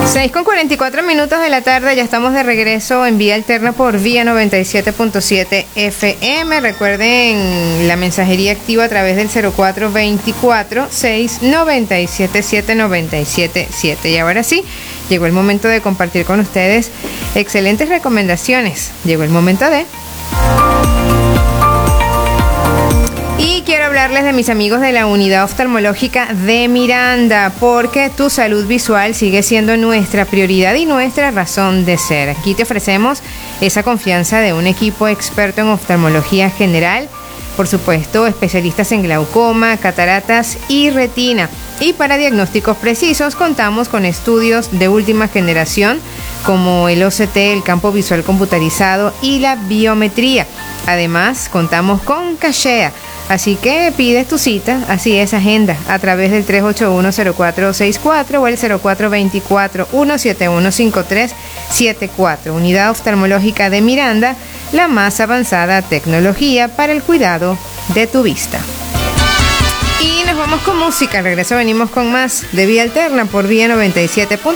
6:44 de la tarde, ya estamos de regreso en Vía Alterna por Vía 97.7 FM. Recuerden la mensajería activa a través del 0424-697-7977. Y ahora sí, llegó el momento de compartir con ustedes excelentes recomendaciones. Llegó el momento de... Y quiero hablarles de mis amigos de la Unidad Oftalmológica de Miranda, porque tu salud visual sigue siendo nuestra prioridad y nuestra razón de ser. Aquí te ofrecemos esa confianza de un equipo experto en oftalmología general, por supuesto, especialistas en glaucoma, cataratas y retina. Y para diagnósticos precisos contamos con estudios de última generación como el OCT, el campo visual computarizado y la biometría. Además, contamos con Cachea. Así que pides tu cita, así es, agenda, a través del 381-0464 o el 0424-171-5374. Unidad Oftalmológica de Miranda, la más avanzada tecnología para el cuidado de tu vista. Y nos vamos con música. Al regreso venimos con más de Vía Alterna por Vía 97.7.